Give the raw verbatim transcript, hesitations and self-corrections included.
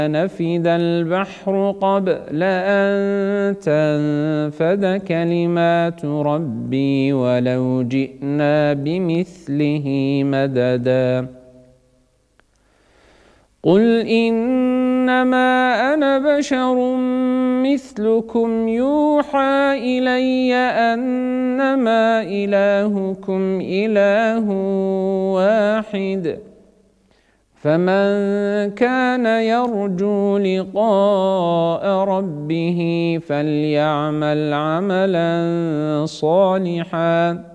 نفد البحر قبل أن تنفد كلمات ربي ولو جئنا بمثله مددا قل إنما أنا بشر مثلكم يوحى إلي أنما إلهكم إله واحد فمن كان يرجو لقاء ربه فليعمل عملا صالحا